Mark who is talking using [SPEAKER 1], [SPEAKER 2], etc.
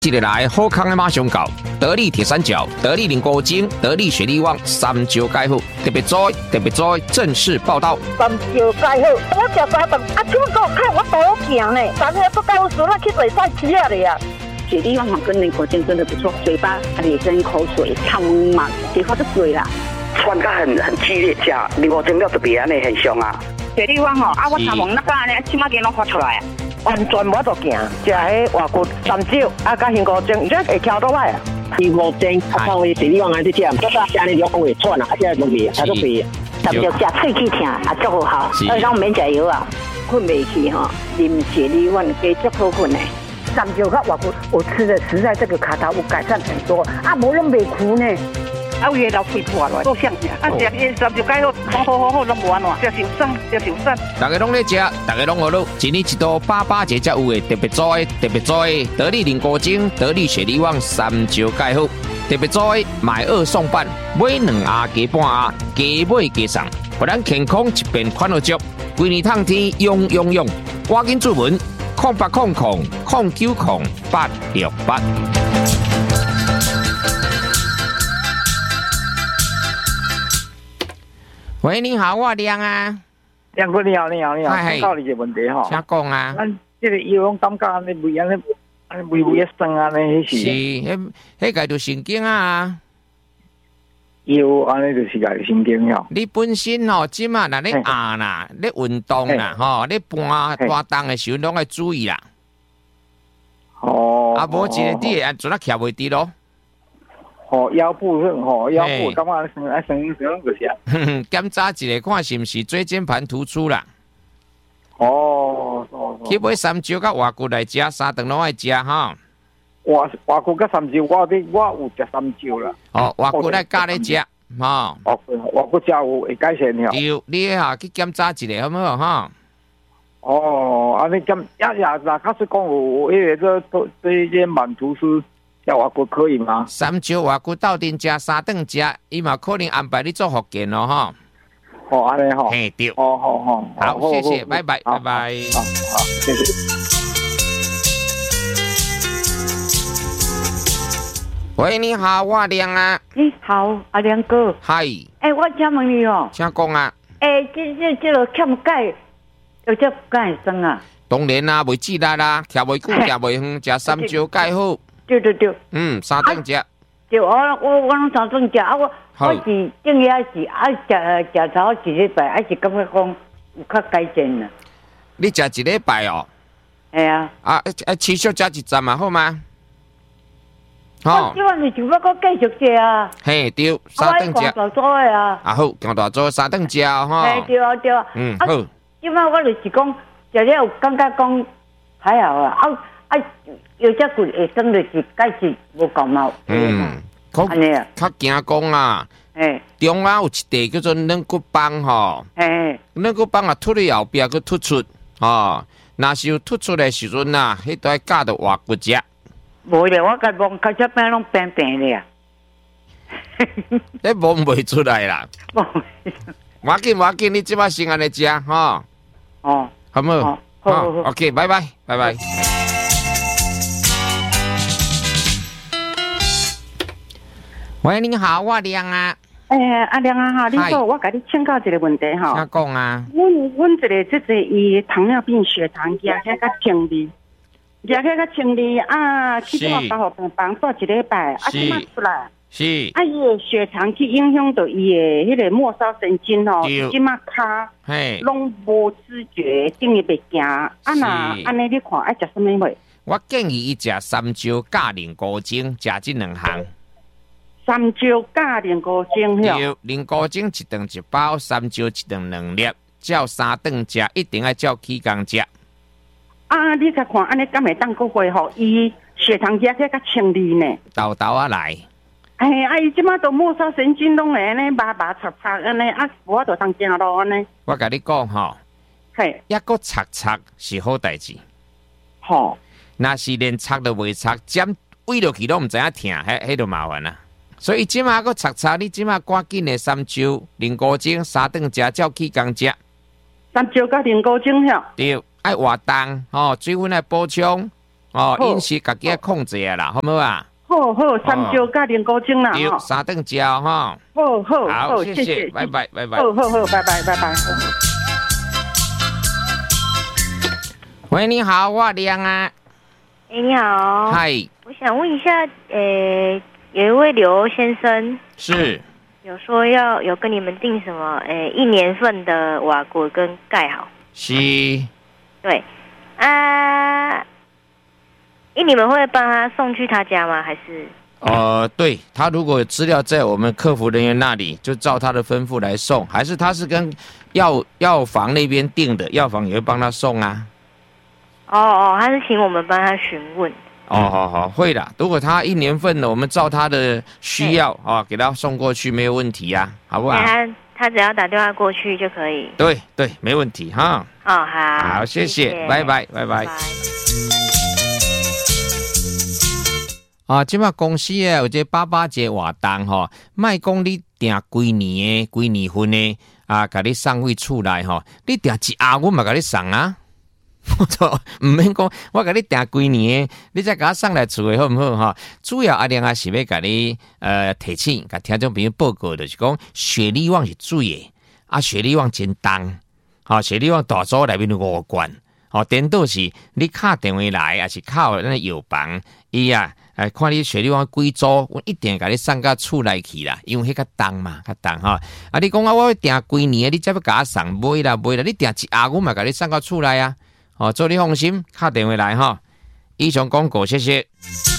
[SPEAKER 1] 一日来好康的马上到，得力铁三角、得力菱果精、得力雪力旺三招解好，特别在正式报道。
[SPEAKER 2] 三招解好，我食三顿，怎么给我看我多行呢？三下不够时，那去嘴上吃了呀。
[SPEAKER 3] 雪力旺跟菱果精真的不错，嘴巴也跟口水汤嘛，结果就水啦。
[SPEAKER 4] 酸感很激烈，吃菱果精了特别安尼很凶啊。
[SPEAKER 3] 雪力旺我头毛那个安尼，起码给拢发出来啊。
[SPEAKER 2] 完全无得行，食迄外骨三招，甲苹果精，这会翘倒来啊。
[SPEAKER 5] 苹果精，稍微雪力旺安尼食，这个家里就会喘啊，现在都袂，还都袂。
[SPEAKER 3] 三招食喙齿疼，足好好，所以讲免食药啊，困袂去哈，啉雪力旺加足好困的。
[SPEAKER 2] 三招甲外骨，我吃的实在这个卡头有改善很多，无拢袂苦呢。
[SPEAKER 3] 有嘢流血破来，够香呀！食伊三招解好，拢无安怎，食受伤。
[SPEAKER 1] 大家拢咧食，大家拢学路，一年一度88节才有的特别做的得力菱果精、得力雪力旺三招解好，特别做的买2送半，买2盒加半盒，加买加送，互咱健康一边款好足，规年通天用，赶紧注文0800090868。喂，你好，我亮啊。
[SPEAKER 6] 亮哥，你好。
[SPEAKER 1] 嗨，
[SPEAKER 6] 请教你一个问题哈。
[SPEAKER 1] 请讲啊。
[SPEAKER 6] 咱这个药用感觉安尼胃安尼一酸安尼是。
[SPEAKER 1] 是，迄个就神经啊。
[SPEAKER 6] 药安尼就是个神经哟。
[SPEAKER 1] 你本身吼，即马若咧压啦，咧运动啦，吼，咧搬动的时候，拢要注意啦。
[SPEAKER 6] 哦。
[SPEAKER 1] 啊，无一个你会做得徛袂直咯。
[SPEAKER 6] 腰部感觉酸就是啊。
[SPEAKER 1] 检查一下，看是毋是椎间盘突出啦。去买三招甲外骨来食，三顿拢爱食哈。
[SPEAKER 6] 外骨甲三招，我有食三招啦。
[SPEAKER 1] 外骨来加咧食，哈。
[SPEAKER 6] 外骨食有会改善了。
[SPEAKER 1] 对，你下去检查一下好唔好哈？
[SPEAKER 6] 安尼检若假使讲有迄个这满图书。叫外骨可以吗？
[SPEAKER 1] 三招外骨斗阵食，三顿食，伊嘛可能安排你做复健咯，哈。
[SPEAKER 6] 安尼吼。
[SPEAKER 1] 嘿，对。
[SPEAKER 6] 好，
[SPEAKER 1] 谢谢，拜拜。
[SPEAKER 6] 好，谢谢。
[SPEAKER 1] 喂，你好，我亮啊。
[SPEAKER 2] 你好，阿亮哥。
[SPEAKER 1] 嗨。
[SPEAKER 2] 我请问你哦。
[SPEAKER 1] 请讲啊。
[SPEAKER 2] 这个欠钙，有这钙生啊？
[SPEAKER 1] 当然啦，袂记得啦，徛袂久，徛袂远，食三招解好。
[SPEAKER 2] 对。
[SPEAKER 1] 三顿食。
[SPEAKER 2] 对，我拢三顿食我是正月是食头一礼拜，是感觉讲有较改善啦。
[SPEAKER 1] 你食一礼拜哦？
[SPEAKER 2] 系啊。
[SPEAKER 1] 持续食一阵嘛，好吗？
[SPEAKER 2] 我即晚是想要搁继续食啊。
[SPEAKER 1] 嘿，对，三顿食。
[SPEAKER 2] 大做的啊。
[SPEAKER 1] 好，强大做三顿食吼。
[SPEAKER 2] 对。
[SPEAKER 1] 好。
[SPEAKER 2] 即晚我就是讲食了有感觉讲还好啊。有只骨会生就是钙质无够嘛。安尼啊。
[SPEAKER 1] 较惊讲啊。中啊有一地叫做软骨棒吼。软骨棒啊凸咧后壁，佮突出吼。若是有突出的时阵啊，迄都爱加到外骨食。
[SPEAKER 2] 无咧，我甲摸较只边拢平咧啊。
[SPEAKER 1] 你摸袂出来啦。无要紧，你即摆先安尼食吼。好唔好？好。OK， 拜拜。喂，你好，我亮啊。
[SPEAKER 3] 阿亮啊哈，你好，我甲你请教一个问题哈。
[SPEAKER 1] 请讲啊。
[SPEAKER 3] 阮一个伊糖尿病血糖压起较清理，去做保护病房做一礼拜，即马出来。
[SPEAKER 1] 是。
[SPEAKER 3] 伊的血糖去影响到伊的迄个末梢神经哦，即马骹拢无知觉，等于袂行。若安尼你看爱食什么货？
[SPEAKER 1] 我建议伊食三招加菱果精，食这两项。
[SPEAKER 3] 三招加菱果精，
[SPEAKER 1] 对，菱果精一顿一包，三招一顿2粒，照三顿食，一定要照起工食。
[SPEAKER 3] 你甲看安尼敢会当个恢复伊血糖压起较清理呢？
[SPEAKER 1] 豆啊来。
[SPEAKER 3] 伊即马都末梢神经拢会安尼麻擦安尼，我就当行路安尼。
[SPEAKER 1] 我甲你讲吼，一个擦是好代志。若是连擦都袂擦，尖喂落去都毋知影疼，迄就麻烦啦。所以即马个擦，你即马赶紧的三招菱果精，三顿食，照起工食。
[SPEAKER 3] 三招甲菱果精对。
[SPEAKER 1] 对，爱活动水分来补充， 哦，饮食家己控制啦，好唔好啊？
[SPEAKER 3] 好，3招加2菇精啦，
[SPEAKER 1] 有3顿椒哈。
[SPEAKER 3] 好，
[SPEAKER 1] 谢谢，拜拜。
[SPEAKER 3] 好，拜拜。
[SPEAKER 1] 喂，你好，我亮啊。
[SPEAKER 7] 你好。
[SPEAKER 1] 嗨。
[SPEAKER 7] 我想问一下，有一位刘先生
[SPEAKER 1] 是
[SPEAKER 7] 有说有跟你们订什么1年份的瓦果跟盖好。
[SPEAKER 1] 是。
[SPEAKER 7] 对啊，你们会帮他送去他家吗？还是？
[SPEAKER 1] 对，他如果有资料在我们客服人员那里，就照他的吩咐来送，还是他是跟药房那边订的，药房也会帮他送啊。
[SPEAKER 7] 他是请我们帮他询问。
[SPEAKER 1] 好，会的。如果他1年份的，我们照他的需要给他送过去，没有问题啊，好不好？
[SPEAKER 7] 他只要打电话过去就可以。
[SPEAKER 1] 对，没问题哈。
[SPEAKER 7] 好，
[SPEAKER 1] 谢谢，拜拜。即马公司有这88节活动吼，莫讲你订规年份的甲你送回厝内吼，你订1盒我嘛甲你送啊。我错，唔免讲，我甲你订规年的，你再甲我送来厝的好唔好哈？主要阿亮是要甲你提醒，甲听众朋友报告就是讲，雪莉旺是水的，雪莉旺真重，雪莉旺大组内面5罐，颠倒是你敲电话来，还是靠那药房，看你雪莉旺几组，我一定甲你送到厝内去啦，因为迄较重嘛，较重哈。你讲我订规年的，你才要甲我送，袂啦，你订1盒，我嘛甲你送到厝内啊。做你放心，敲电话来哈。以上广告，谢谢。